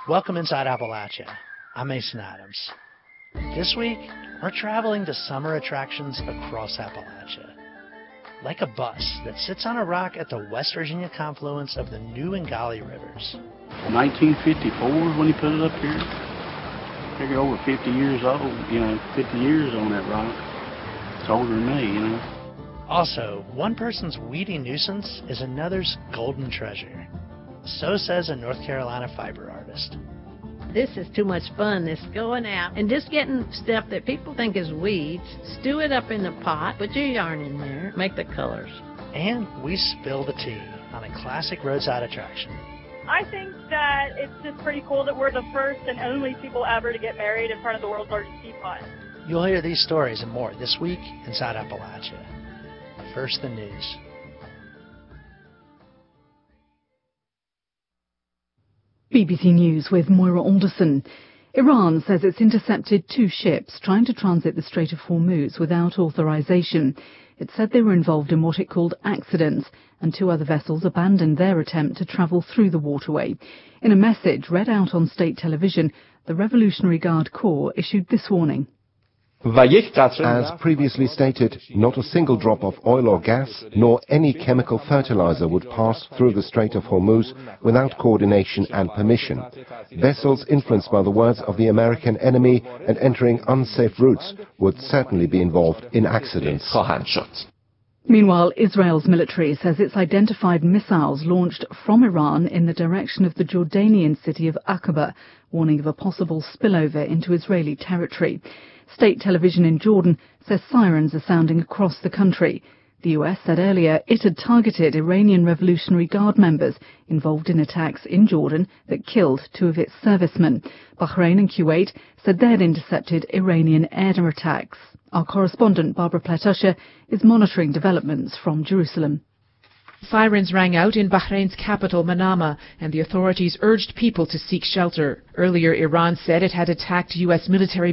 Welcome inside Appalachia. I'm Mason Adams. This week, we're traveling to summer attractions across Appalachia. Like a bus that sits on a rock at the West Virginia confluence of the New and Gauley rivers. 1954 is when he put it up here. Figure over 50 years old, 50 years on that rock. It's older than me, Also, one person's weedy nuisance is another's golden treasure. So says a North Carolina fiber artist. This is too much fun, this going out and just getting stuff that people think is weeds, stew it up in the pot, put your yarn in there, make the colors. And we spill the tea on a classic roadside attraction. I think that it's just pretty cool that we're the first and only people ever to get married in front of the world's largest teapot. You'll hear these stories and more this week inside Appalachia. First, the news. BBC News with Moira Alderson. Iran says it's intercepted 2 ships trying to transit the Strait of Hormuz without authorization. It said they were involved in what it called accidents, and 2 other vessels abandoned their attempt to travel through the waterway. In a message read out on state television, the Revolutionary Guard Corps issued this warning. As previously stated, not a single drop of oil or gas, nor any chemical fertilizer would pass through the Strait of Hormuz without coordination and permission. Vessels influenced by the words of the American enemy and entering unsafe routes would certainly be involved in accidents. Meanwhile, Israel's military says it's identified missiles launched from Iran in the direction of the Jordanian city of Aqaba, warning of a possible spillover into Israeli territory. State television in Jordan says sirens are sounding across the country. The US said earlier it had targeted Iranian Revolutionary Guard members involved in attacks in Jordan that killed 2 of its servicemen. Bahrain and Kuwait said they had intercepted Iranian air attacks. Our correspondent Barbara Platusha is monitoring developments from Jerusalem. Sirens rang out in Bahrain's capital, Manama, and the authorities urged people to seek shelter. Earlier, Iran said it had attacked U.S. military